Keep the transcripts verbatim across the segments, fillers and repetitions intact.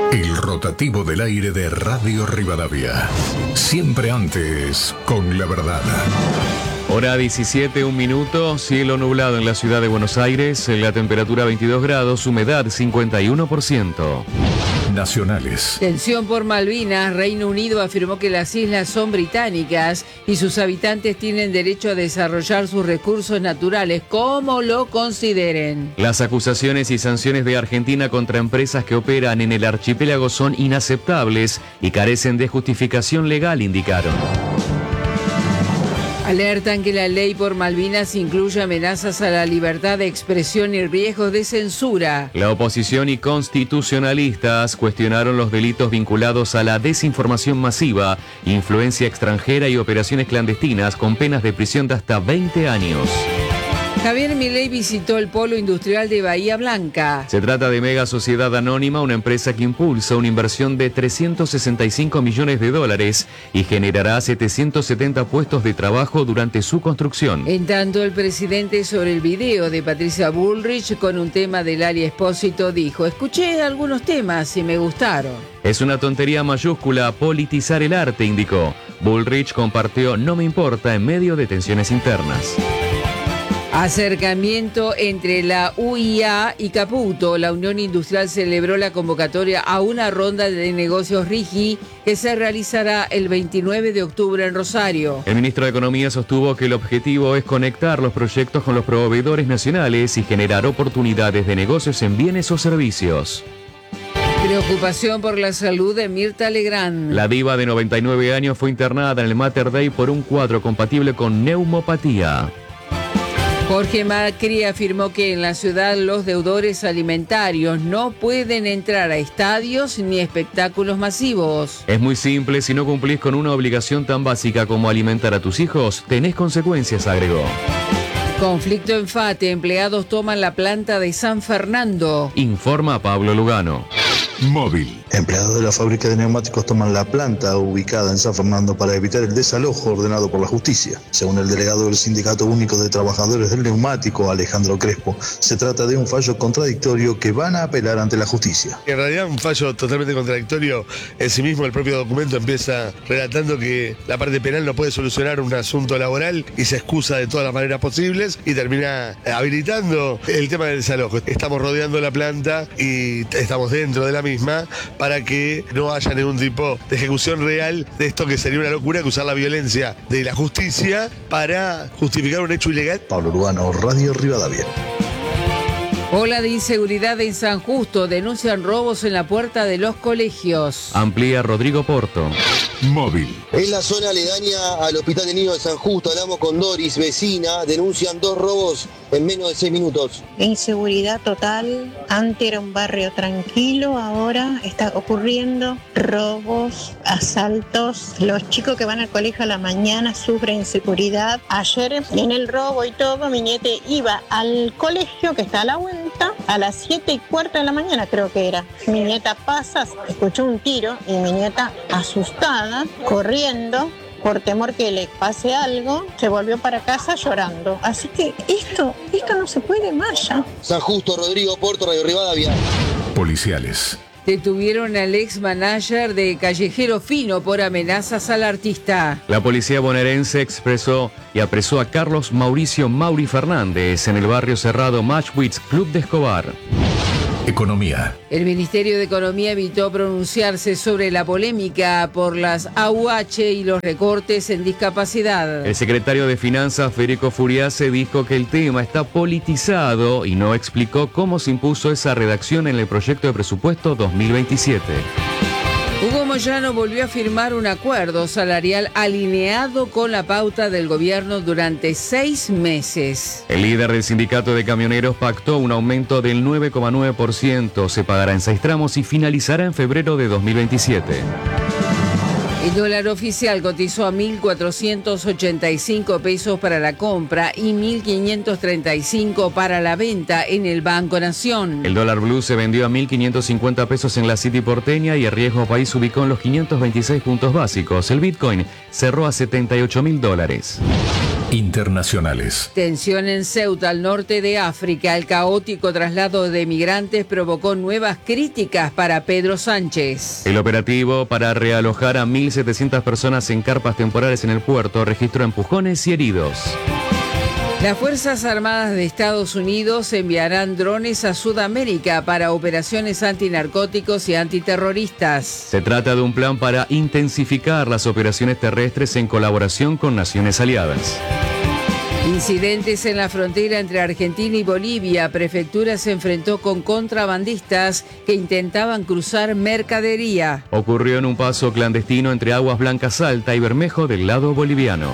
El rotativo del aire de Radio Rivadavia. Siempre antes, con la verdad. Hora diecisiete, un minuto, cielo nublado en la ciudad de Buenos Aires, la temperatura veintidós grados, humedad cincuenta y uno por ciento. Nacionales. Tensión por Malvinas. Reino Unido afirmó que las islas son británicas y sus habitantes tienen derecho a desarrollar sus recursos naturales como lo consideren. Las acusaciones y sanciones de Argentina contra empresas que operan en el archipiélago son inaceptables y carecen de justificación legal, indicaron. Alertan que la ley por Malvinas incluye amenazas a la libertad de expresión y riesgos de censura. La oposición y constitucionalistas cuestionaron los delitos vinculados a la desinformación masiva, influencia extranjera y operaciones clandestinas con penas de prisión de hasta veinte años. Javier Milei visitó el polo industrial de Bahía Blanca. Se trata de Mega Sociedad Anónima, una empresa que impulsa una inversión de trescientos sesenta y cinco millones de dólares y generará setecientos setenta puestos de trabajo durante su construcción. En tanto, el presidente sobre el video de Patricia Bullrich con un tema de Lali Espósito dijo: escuché algunos temas y me gustaron. Es una tontería mayúscula politizar el arte, indicó. Bullrich compartió "no me importa" en medio de tensiones internas. Acercamiento entre la U I A y Caputo. La Unión Industrial celebró la convocatoria a una ronda de negocios R I G I que se realizará el veintinueve de octubre en Rosario. El ministro de Economía sostuvo que el objetivo es conectar los proyectos con los proveedores nacionales y generar oportunidades de negocios en bienes o servicios. Preocupación por la salud de Mirta Legrand. La diva de noventa y nueve años fue internada en el Mater Dei por un cuadro compatible con neumopatía. Jorge Macri afirmó que en la ciudad los deudores alimentarios no pueden entrar a estadios ni espectáculos masivos. Es muy simple, si no cumplís con una obligación tan básica como alimentar a tus hijos, tenés consecuencias, agregó. Conflicto en Fate, empleados toman la planta de San Fernando. Informa Pablo Lugano. Móvil. Empleados de la fábrica de neumáticos toman la planta ubicada en San Fernando para evitar el desalojo ordenado por la justicia. Según el delegado del Sindicato Único de Trabajadores del Neumático, Alejandro Crespo, se trata de un fallo contradictorio que van a apelar ante la justicia. En realidad un fallo totalmente contradictorio. En sí mismo el propio documento empieza relatando que la parte penal no puede solucionar un asunto laboral y se excusa de todas las maneras posibles y termina habilitando el tema del desalojo. Estamos rodeando la planta y estamos dentro de la misma para que no haya ningún tipo de ejecución real de esto, que sería una locura que usar la violencia de la justicia para justificar un hecho ilegal. Pablo Lugano, Radio Rivadavia. Ola de inseguridad en San Justo. Denuncian robos en la puerta de los colegios. Amplía Rodrigo Porto. Móvil. En la zona aledaña al Hospital de Niños de San Justo, hablamos con Doris, vecina, denuncian dos robos en menos de seis minutos. Inseguridad total. Antes era un barrio tranquilo, ahora está ocurriendo robos, asaltos. Los chicos que van al colegio a la mañana sufren inseguridad. Ayer en el robo y todo, mi niete iba al colegio que está a la vuelta a las siete y cuarto de la mañana, creo que era. Mi nieta pasa, escuchó un tiro y mi nieta, asustada, corriendo, por temor que le pase algo, se volvió para casa llorando. Así que esto, esto no se puede más ya. San Justo, Rodrigo Porto, Radio Rivadavia. Policiales. Detuvieron al ex manager de Callejero Fino por amenazas al artista. La policía bonaerense expresó y apresó a Carlos Mauricio Mauri Fernández en el barrio cerrado Matchwitz, Club de Escobar. Economía. El Ministerio de Economía evitó pronunciarse sobre la polémica por las A U H y los recortes en discapacidad. El secretario de Finanzas, Federico Furiase, dijo que el tema está politizado y no explicó cómo se impuso esa redacción en el proyecto de presupuesto dos mil veintisiete. Hugo Moyano volvió a firmar un acuerdo salarial alineado con la pauta del gobierno durante seis meses. El líder del sindicato de camioneros pactó un aumento del nueve coma nueve por ciento, se pagará en seis tramos y finalizará en febrero de dos mil veintisiete. El dólar oficial cotizó a mil cuatrocientos ochenta y cinco pesos para la compra y mil quinientos treinta y cinco para la venta en el Banco Nación. El dólar blue se vendió a mil quinientos cincuenta pesos en la City porteña y el riesgo país se ubicó en los quinientos veintiséis puntos básicos. El Bitcoin cerró a setenta y ocho mil dólares. Internacionales. Tensión en Ceuta, al norte de África. El caótico traslado de migrantes provocó nuevas críticas para Pedro Sánchez. El operativo para realojar a mil setecientas personas en carpas temporales en el puerto registró empujones y heridos. Las Fuerzas Armadas de Estados Unidos enviarán drones a Sudamérica para operaciones antinarcóticos y antiterroristas. Se trata de un plan para intensificar las operaciones terrestres en colaboración con naciones aliadas. Incidentes en la frontera entre Argentina y Bolivia. Prefectura se enfrentó con contrabandistas que intentaban cruzar mercadería. Ocurrió en un paso clandestino entre Aguas Blancas Salta y Bermejo del lado boliviano.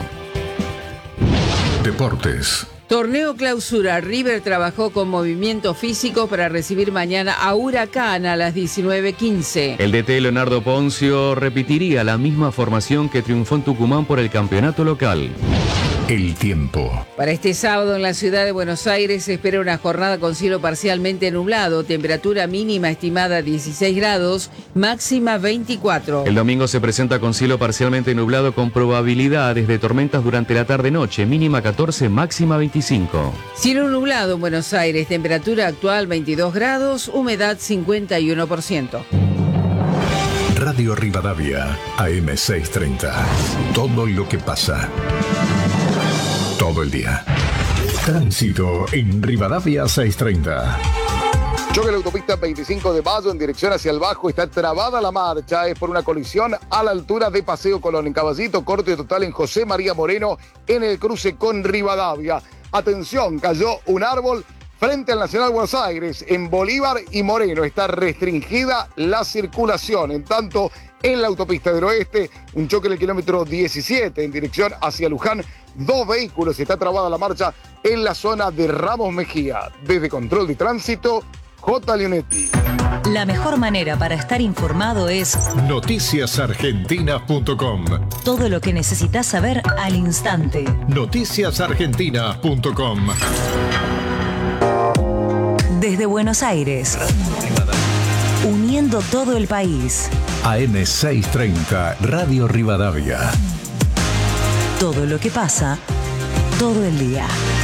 Deportes. Torneo Clausura. River trabajó con movimiento físico para recibir mañana a Huracán a las diecinueve quince. El D T Leonardo Poncio repetiría la misma formación que triunfó en Tucumán por el campeonato local. El tiempo. Para este sábado en la ciudad de Buenos Aires se espera una jornada con cielo parcialmente nublado, temperatura mínima estimada dieciséis grados, máxima veinticuatro. El domingo se presenta con cielo parcialmente nublado con probabilidades de tormentas durante la tarde-noche, mínima catorce, máxima veinticinco. Cielo nublado en Buenos Aires, temperatura actual veintidós grados, humedad cincuenta y uno por ciento. Radio Rivadavia, A M seiscientos treinta. Todo lo que pasa. Todo el día. Tránsito en Rivadavia seiscientos treinta. Choque en la autopista veinticinco de mayo en dirección hacia el Bajo. Está trabada la marcha. Es por una colisión a la altura de Paseo Colón. En Caballito, corte total en José María Moreno en el cruce con Rivadavia. Atención, cayó un árbol frente al Nacional Buenos Aires. En Bolívar y Moreno está restringida la circulación. En tanto, en la autopista del Oeste, un choque en el kilómetro diecisiete en dirección hacia Luján. Dos vehículos, está trabada la marcha en la zona de Ramos Mejía. Desde Control de Tránsito, J. Leonetti. La mejor manera para estar informado es noticias argentinas punto com. Todo lo que necesitas saber al instante. noticias argentinas punto com. Desde Buenos Aires, uniendo todo el país. A M seiscientos treinta, Radio Rivadavia. Todo lo que pasa, todo el día.